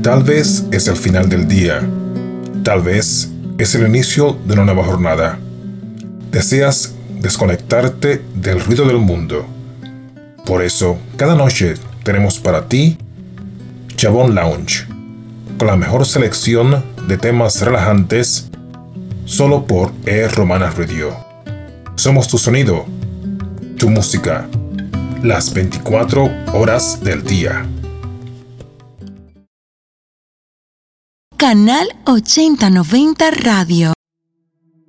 Tal vez es el final del día. Tal vez es el inicio de una nueva jornada. Deseas desconectarte del ruido del mundo. Por eso, cada noche tenemos para ti Chabón Lounge, con la mejor selección de temas relajantes, solo por Romana Radio. Somos tu sonido, tu música, las 24 horas del día. Canal 8090 Radio.